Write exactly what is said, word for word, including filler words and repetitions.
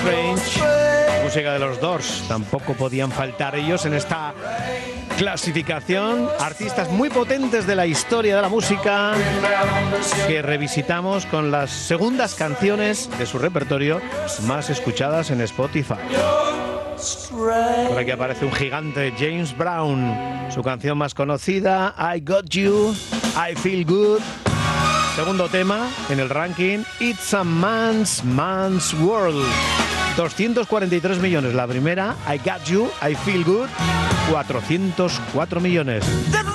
Strange, música de los Doors. Tampoco podían faltar ellos en esta clasificación. Artistas muy potentes de la historia de la música que revisitamos con las segundas canciones de su repertorio más escuchadas en Spotify. Por aquí aparece un gigante, James Brown. Su canción más conocida, I Got You, I Feel Good. Segundo tema en el ranking, It's a Man's Man's World. doscientos cuarenta y tres millones la primera, I Got You, I Feel Good. cuatrocientos cuatro millones.